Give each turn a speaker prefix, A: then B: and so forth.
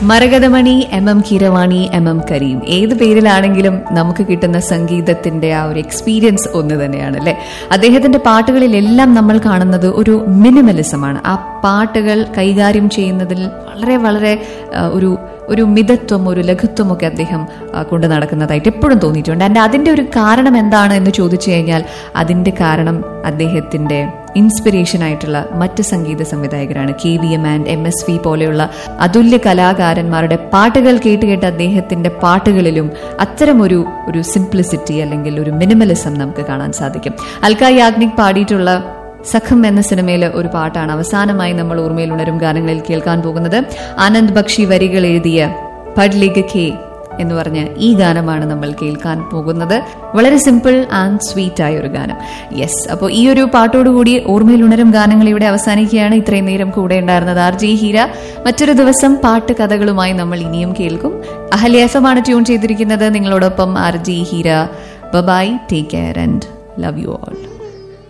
A: മരകതമണി, MM Keeravani, MM Kareem, ഏത് പേരിലാണെങ്കിലും നമുക്ക് കിട്ടുന്ന സംഗീതത്തിന്റെ ആ ഒരു എക്സ്പീരിയൻസ് ഒന്ന് തന്നെയാണ് അല്ലെ. അദ്ദേഹത്തിന്റെ പാട്ടുകളിലെല്ലാം നമ്മൾ കാണുന്നത് ഒരു മിനിമലിസമാണ്. ആ പാട്ടുകൾ കൈകാര്യം ചെയ്യുന്നതിൽ വളരെ വളരെ ഒരു മിതത്വം, ഒരു ലഘുത്വമൊക്കെ അദ്ദേഹം കൊണ്ടു നടക്കുന്നതായിട്ട് എപ്പോഴും തോന്നിയിട്ടുണ്ട്. ആൻഡ് അതിന്റെ ഒരു കാരണം എന്താണ് എന്ന് ചോദിച്ചു കഴിഞ്ഞാൽ അതിന്റെ കാരണം അദ്ദേഹത്തിന്റെ ഇൻസ്പിറേഷൻ ആയിട്ടുള്ള മറ്റ് സംഗീത സംവിധായകരാണ്. KVM ആൻഡ് MSV പോലെയുള്ള അതുല്യ കലാകാരന്മാരുടെ പാട്ടുകൾ കേട്ട് അദ്ദേഹത്തിന്റെ പാട്ടുകളിലും അത്തരം ഒരു സിംപ്ലിസിറ്റി അല്ലെങ്കിൽ ഒരു മിനിമലിസം നമുക്ക് കാണാൻ സാധിക്കും. അൽക്ക യാഗ്നിക് പാടിയിട്ടുള്ള സഖം എന്ന സിനിമയിലെ ഒരു പാട്ടാണ് അവസാനമായി നമ്മൾ ഓർമ്മയിൽ ഉണരും ഗാനങ്ങളിൽ കേൾക്കാൻ പോകുന്നത്. ആനന്ദ് ബക്ഷി വരികൾ എഴുതിയ പഡ് ലിഗ് ഖേ എന്ന് പറഞ്ഞ ഈ ഗാനമാണ് നമ്മൾ കേൾക്കാൻ പോകുന്നത്. വളരെ സിമ്പിൾ ആൻഡ് സ്വീറ്റ് ആയ ഒരു ഗാനം. യെസ്, അപ്പോൾ ഈ ഒരു പാട്ടോടുകൂടി ഓർമ്മയിൽ ഉണരും ഗാനങ്ങൾ ഇവിടെ അവസാനിക്കുകയാണ്. ഇത്രയും നേരം കൂടെ ഉണ്ടായിരുന്നത് RJ ഹീര. മറ്റൊരു ദിവസം പാട്ട് കഥകളുമായി നമ്മൾ ഇനിയും കേൾക്കും. അഹല്യ FM ആണ് ട്യൂൺ ചെയ്തിരിക്കുന്നത്. നിങ്ങളോടൊപ്പം RJ Heera. By, take care and love you all.